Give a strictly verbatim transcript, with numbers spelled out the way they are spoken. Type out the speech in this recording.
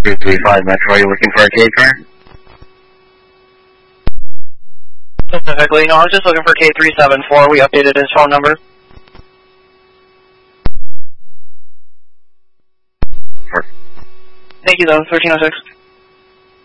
three three five Metro, are you looking for a K car? Specifically, no, I was just looking for K three seven four. We updated his phone number. Sure. Thank you, though. thirteen oh six.